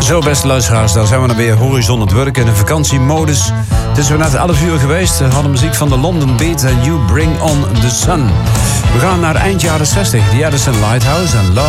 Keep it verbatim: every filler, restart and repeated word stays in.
Zo, beste luisteraars, daar zijn we dan weer horizon aan het werken in de vakantiemodus. Het is weer net elf uur geweest. We hadden muziek van de London Beat en You Bring On The Sun. We gaan naar eind jaren zestig. The Edison Lighthouse en Love